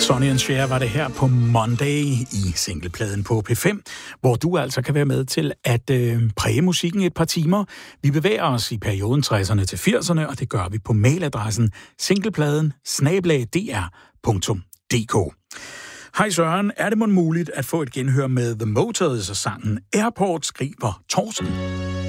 Sonny and Cher var det her på Monday i singlepladen på P5, hvor du altså kan være med til at præge musikken et par timer. Vi bevæger os i perioden 60'erne til 80'erne, og det gør vi på mailadressen singlepladen@dr.dk. Hej Søren, er det muligt at få et genhør med The Motors og sangen Airport, skriver Torsten?